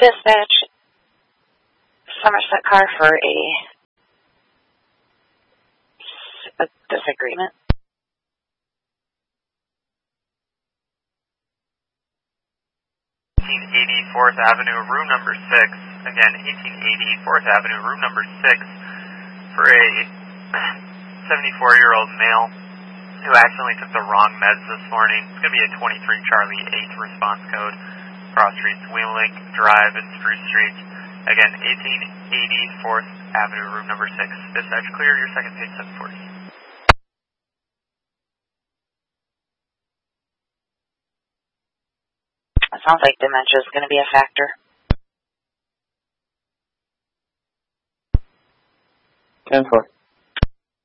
Dispatch, Somerset car for a disagreement. 1880 4th Avenue, room number 6. Again, 1880 4th Avenue, room number 6 for a 74-year-old male who accidentally took the wrong meds this morning. It's going to be a 23 Charlie 8th response code. Cross Streets, Wheeling Drive and Spruce Street. Again, 1880 4th Avenue, room number 6. Dispatch, clear your second page 740. It sounds like dementia is going to be a factor. 10-4.